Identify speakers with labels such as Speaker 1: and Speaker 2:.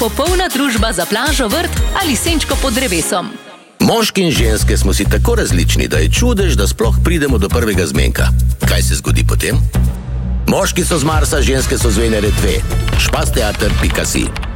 Speaker 1: popolna družba za plažo, vrt ali senčko pod drevesom.
Speaker 2: Moški in ženske smo si tako različni, da je čudež, da sploh pridemo do prvega zmenka. Kaj se zgodi potem? Moški so z Marsa, ženske so z Venere 2. Špasteater.si